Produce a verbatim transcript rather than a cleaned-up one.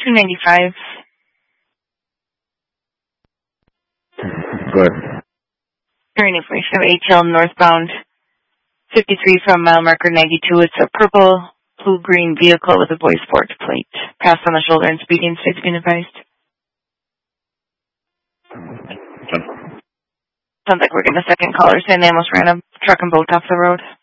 two ninety-five. Good. Hearing information of A T L northbound fifty-three from mile marker ninety-two. It's a purple, blue-green vehicle with a boy sport plate. Passed on the shoulder and speeding, state's being advised. Sounds like we're getting a second caller saying they almost ran a truck and boat off the road.